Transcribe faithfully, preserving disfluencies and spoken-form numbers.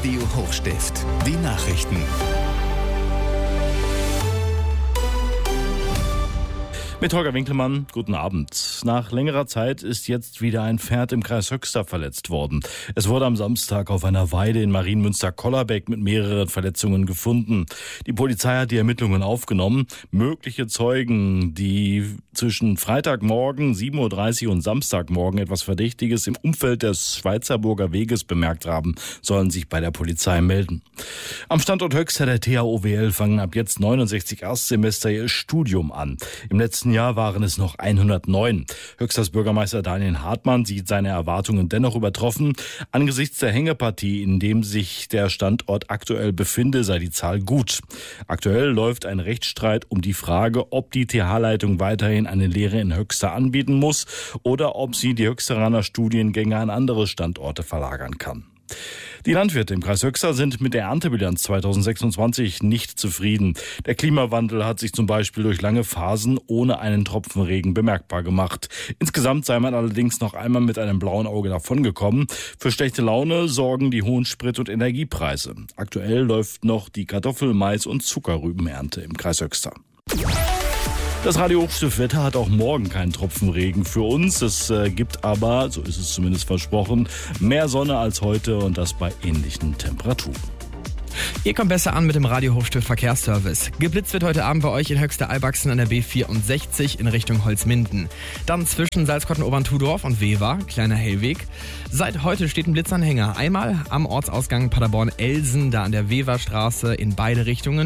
Radio Hochstift. Die Nachrichten. Mit Holger Winkelmann, guten Abend. Nach längerer Zeit ist jetzt wieder ein Pferd im Kreis Höxter verletzt worden. Es wurde am Samstag auf einer Weide in Marienmünster-Kollerbeck mit mehreren Verletzungen gefunden. Die Polizei hat die Ermittlungen aufgenommen. Mögliche Zeugen, die zwischen Freitagmorgen sieben Uhr dreißig und Samstagmorgen etwas Verdächtiges im Umfeld des Schweizerburger Weges bemerkt haben, sollen sich bei der Polizei melden. Am Standort Höxter der T H O W L fangen ab jetzt neunundsechzig Erstsemester ihr Studium an. Im letzten Jahr waren es noch hundertneun. Höxters Bürgermeister Daniel Hartmann sieht seine Erwartungen dennoch übertroffen. Angesichts der Hängepartie, in dem sich der Standort aktuell befinde, sei die Zahl gut. Aktuell läuft ein Rechtsstreit um die Frage, ob die T H-Leitung weiterhin eine Lehre in Höxter anbieten muss oder ob sie die Höxteraner Studiengänge an andere Standorte verlagern kann. Die Landwirte im Kreis Höxter sind mit der Erntebilanz zweitausendsechsundzwanzig nicht zufrieden. Der Klimawandel hat sich zum Beispiel durch lange Phasen ohne einen Tropfen Regen bemerkbar gemacht. Insgesamt sei man allerdings noch einmal mit einem blauen Auge davongekommen. Für schlechte Laune sorgen die hohen Sprit- und Energiepreise. Aktuell läuft noch die Kartoffel-, Mais- und Zuckerrübenernte im Kreis Höxter. Das Radio Hochstift Wetter hat auch morgen keinen Tropfen Regen für uns. Es äh, gibt aber, so ist es zumindest versprochen, mehr Sonne als heute und das bei ähnlichen Temperaturen. Ihr kommt besser an mit dem Radio Hochstift Verkehrsservice. Geblitzt wird heute Abend bei euch in Höxter-Albachsen an der B vierundsechzig in Richtung Holzminden. Dann zwischen Salzkotten-Oberntudorf und Wewa, kleiner Hellweg. Seit heute steht ein Blitzanhänger. Einmal am Ortsausgang Paderborn-Elsen, da an der Wewa-Straße in beide Richtungen.